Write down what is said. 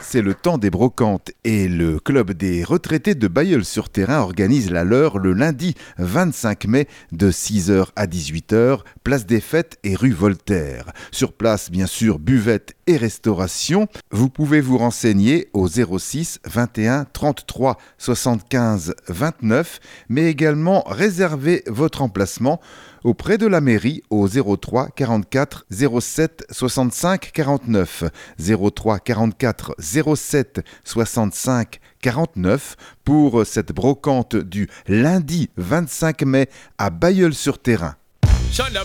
c'est le temps des brocantes et le club des retraités de Bailleul-sur-Thérain organise la leur le lundi 25 mai de 6h à 18h, place des Fêtes et rue Voltaire. Sur place, bien sûr, buvette et restauration. Vous pouvez vous renseigner au 06 21 33 75 29, mais également réserver votre emplacement auprès de la mairie au 03 44 07 65 49, 03 44 07 65 49 pour cette brocante du lundi 25 mai à Bailleul-sur-Thérain.